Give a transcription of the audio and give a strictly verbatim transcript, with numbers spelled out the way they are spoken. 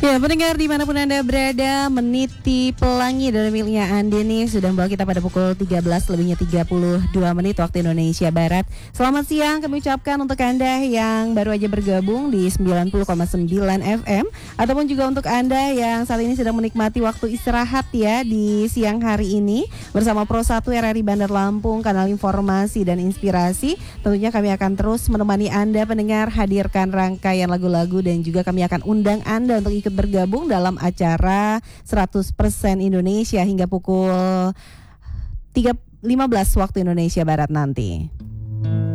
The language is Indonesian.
Ya, pendengar dimanapun Anda berada, meniti pelangi dari miliknya Andi nih sudah membawa kita pada pukul tiga belas lebihnya tiga puluh dua menit waktu Indonesia Barat. Selamat siang kami ucapkan untuk Anda yang baru aja bergabung di sembilan puluh koma sembilan F M, ataupun juga untuk Anda yang saat ini sedang menikmati waktu istirahat ya di siang hari ini bersama Pro satu R R I Bandar Lampung, kanal informasi dan inspirasi. Tentunya kami akan terus menemani Anda pendengar, hadirkan rangkaian lagu-lagu dan juga kami akan undang Anda untuk ikut bergabung dalam acara seratus persen Indonesia hingga pukul tiga lima belas waktu Indonesia Barat nanti.